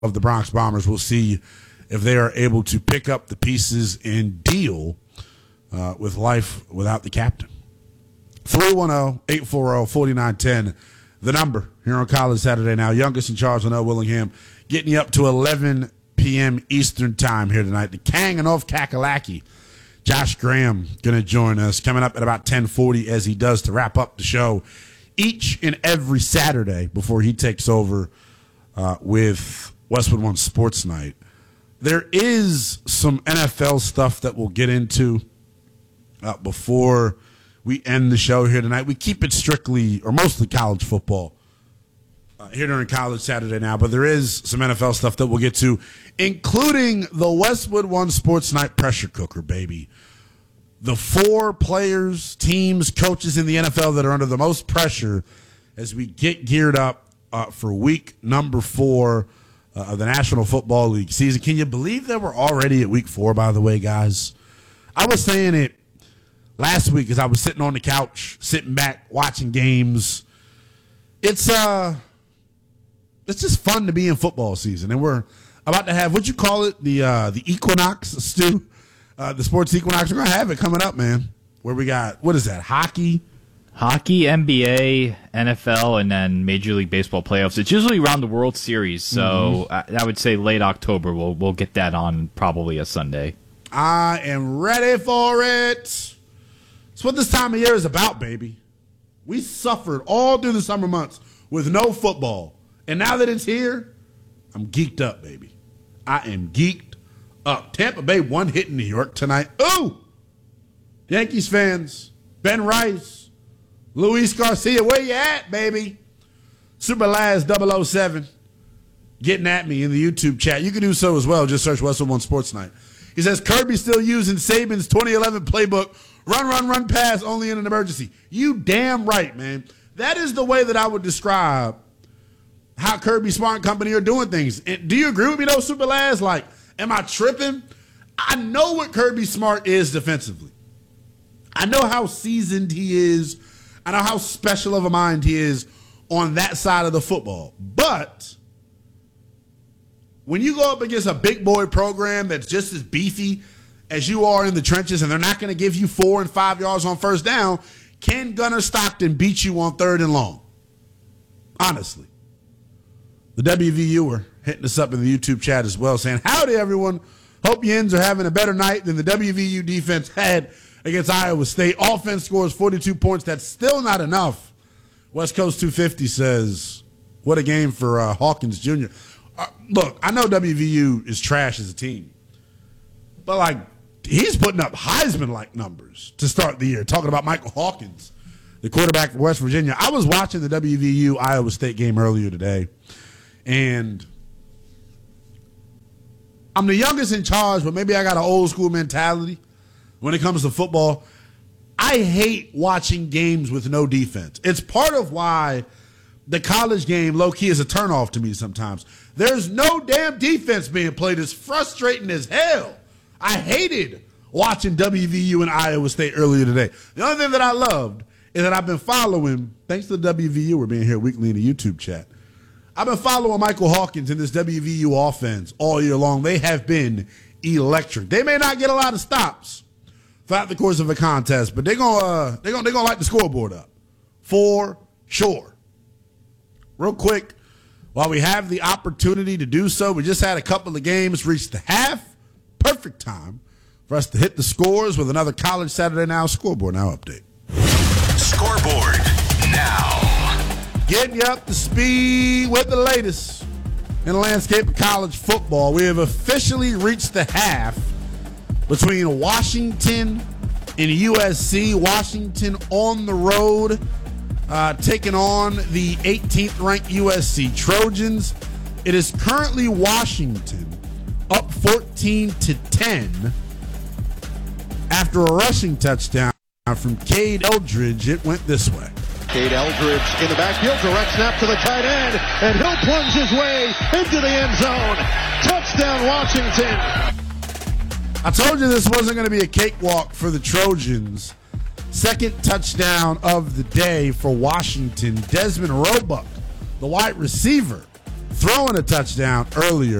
of the Bronx Bombers. We'll see if they are able to pick up the pieces and deal with life without the captain. 310-840-4910, the number here on College Saturday Now. Youngest in charge, Linnell Willingham, getting you up to 11 p.m. Eastern time here tonight. The Kang and North Kakalaki, Josh Graham, going to join us coming up at about 10:40 as he does to wrap up the show each and every Saturday before he takes over with Westwood One Sports Night. There is some NFL stuff that we'll get into before we end the show here tonight. We keep it strictly or mostly college football here during College Saturday Now, but there is some NFL stuff that we'll get to, including the Westwood One Sports Night pressure cooker, baby. The 4 players, teams, coaches in the NFL that are under the most pressure as we get geared up for week number 4 of the National Football League season. Can you believe that we're already at week 4, by the way, guys? I was saying it last week as I was sitting on the couch, sitting back, watching games. It's just fun to be in football season. And we're about to have, what'd you call it, the equinox, Stu? The sports equinox. We're going to have it coming up, man. Where we got, what is that, hockey, NBA, NFL, and then Major League Baseball playoffs. It's usually around the World Series, so I would say late October. We'll get that on probably a Sunday. I am ready for it. It's what this time of year is about, baby. We suffered all through the summer months with no football. And now that it's here, I'm geeked up, baby. I am geeked up. Tampa Bay one hit in New York tonight. Ooh! Yankees fans, Ben Rice, Luis Garcia, where you at, baby? Super Laz 007 getting at me in the YouTube chat. You can do so as well. Just search Westwood One Sports Night. He says, Kirby still using Saban's 2011 playbook. Run, pass, only in an emergency. You damn right, man. That is the way that I would describe how Kirby Smart and company are doing things. And do you agree with me, though, Super Laz? Like, am I tripping? I know what Kirby Smart is defensively. I know how seasoned he is. I know how special of a mind he is on that side of the football. But when you go up against a big boy program that's just as beefy as you are in the trenches and they're not going to give you 4 and 5 yards on first down, can Gunnar Stockton beat you on 3rd and long? Honestly. The WVU are hitting us up in the YouTube chat as well, saying, howdy, everyone. Hope you ends are having a better night than the WVU defense had against Iowa State. Offense scores 42 points. That's still not enough. West Coast 250 says, what a game for Hawkins Jr. Look, I know WVU is trash as a team, but, like, he's putting up Heisman-like numbers to start the year, talking about Michael Hawkins, the quarterback for West Virginia. I was watching the WVU-Iowa State game earlier today, and I'm the youngest in charge, but maybe I got an old-school mentality when it comes to football. I hate watching games with no defense. It's part of why the college game, low-key, is a turnoff to me sometimes. There's no damn defense being played. It's frustrating as hell. I hated watching WVU and Iowa State earlier today. The only thing that I loved is that I've been following, thanks to the WVU, we're being here weekly in the YouTube chat, I've been following Michael Hawkins in this WVU offense all year long. They have been electric. They may not get a lot of stops throughout the course of a contest, but they're gonna light the scoreboard up for sure. Real quick, while we have the opportunity to do so, we just had a couple of games reach the half. Perfect time for us to hit the scores with another College Saturday Now Scoreboard Now update. Scoreboard Now. Getting you up to speed with the latest in the landscape of college football. We have officially reached the half between Washington and USC. Washington on the road, taking on the 18th ranked USC Trojans. It is currently Washington up 14-10 after a rushing touchdown from Cade Eldridge. It went this way. Cade Eldridge in the backfield, direct snap to the tight end, and he'll plunge his way into the end zone. Touchdown, Washington. I told you this wasn't going to be a cakewalk for the Trojans. Second touchdown of the day for Washington. Desmond Roebuck, the wide receiver throwing a touchdown earlier